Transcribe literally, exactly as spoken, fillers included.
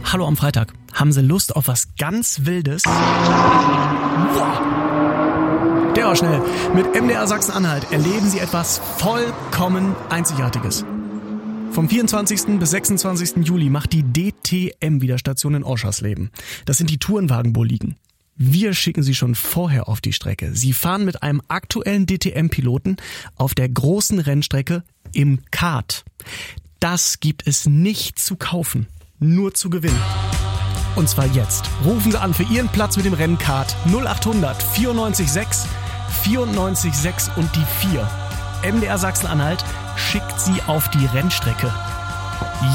Hallo am Freitag. Haben Sie Lust auf was ganz Wildes? Boah. Der war schnell. Mit M D R Sachsen-Anhalt erleben Sie etwas vollkommen Einzigartiges. Vom vierundzwanzigsten bis sechsundzwanzigsten Juli macht die D T M wieder Station in Oschersleben. Das sind die Tourenwagenboligen. Wir schicken Sie schon vorher auf die Strecke. Sie fahren mit einem aktuellen D T M-Piloten auf der großen Rennstrecke im Kart. Das gibt es nicht zu kaufen, nur zu gewinnen. Und zwar jetzt. Rufen Sie an für Ihren Platz mit dem Rennkart null acht hundert vierundneunzig sechs vierundneunzig sechs und die vier. M D R Sachsen-Anhalt schickt Sie auf die Rennstrecke.